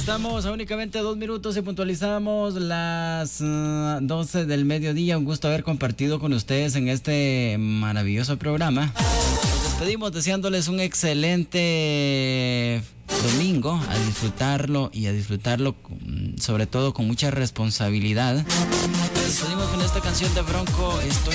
Estamos a únicamente 2 minutos y puntualizamos las 12 del mediodía. Un gusto haber compartido con ustedes en este maravilloso programa. Nos despedimos deseándoles un excelente domingo, a disfrutarlo sobre todo con mucha responsabilidad. Nos despedimos con esta canción de Bronco, Estoy